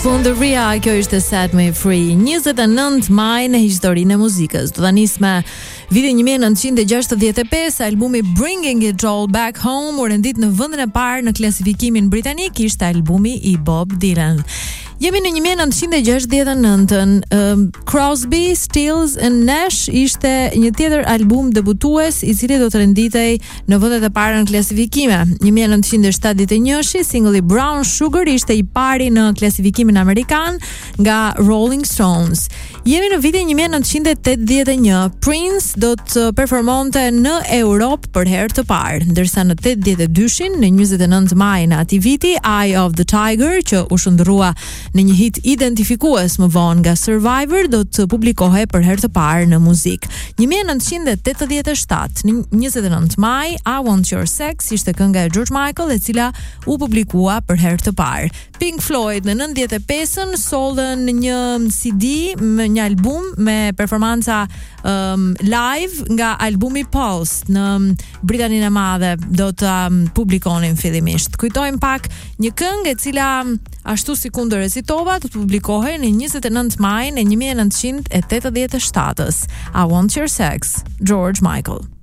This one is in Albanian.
Fundëria, kjo ishte Set Me Free. 29 maj në historinë e muzikës. Do ta nis me vitin 1965, albumi Bringing It All Back Home u rendit në vendin e parë në klasifikimin britanik, ishte albumi i Bob Dylan. Jemi në 1969-ën. Crosby, Stills and Nash ishte një tjetër album debutues i cili do të renditej në vendet e para në klasifikime. 1971-shi, singulli Brown Sugar ishte i pari në klasifikimin amerikan nga Rolling Stones. Jemi në vitin 1981. Prince do të performonte në Europë për herë të parë, ndërsa në 82-shin, në 29 maj në atij viti, Eye of the Tiger, që u shndërrua në një hit identifikues më vonë nga Survivor, do të publikohej për herë të parë në muzikë. 1987, në 29 maj, I Want Your Sex ishte kënga e George Michael, e cila u publikua për herë të parë. Pink Floyd në 95-ën sollën një CD, një album me performanca live nga albumi Pulse në Britaninë e Madhe, do të publikonin fillimisht. Kujtojmë pak një këngë e cila ashtu si kundër recitova, do të publikohej në 29 maj në 1987-ës. I Want Your Sex, George Michael.